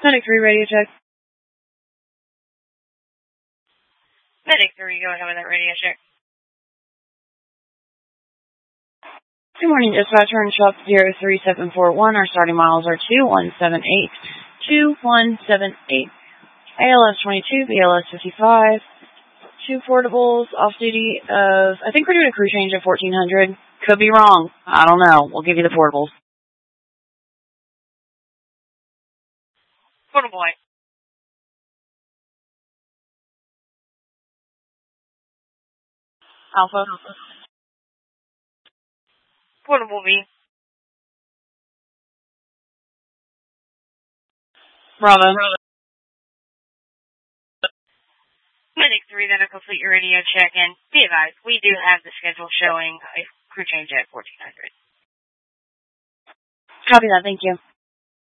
Medic 3, radio check. Medic 3, go ahead with that radio check. Good morning, dispatcher and shop 03741. Our starting miles are 2178. 2178. ALS 22, BLS 55. 2 portables, off duty of, I think we're doing a crew change of 1400. Could be wrong. I don't know. We'll give you the portables. Portable A. Alpha. Portable B. Bravo. Medic 3, then complete your radio check, and be advised, we do have the schedule showing a crew change at 1400. Copy that. Thank you.